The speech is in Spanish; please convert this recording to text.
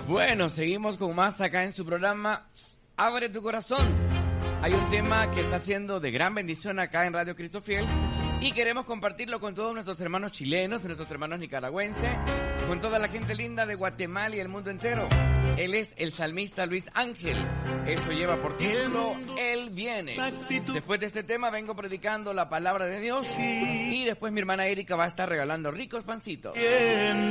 Bueno, seguimos con más acá en su programa Abre tu corazón. Hay un tema que está siendo de gran bendición acá en Radio Cristo Fiel y queremos compartirlo con todos nuestros hermanos chilenos, nuestros hermanos nicaragüenses, con toda la gente linda de Guatemala y el mundo entero. Él es el salmista Luis Ángel. Esto lleva por título Él viene. Después de este tema vengo predicando la palabra de Dios y después mi hermana Erika va a estar regalando ricos pancitos.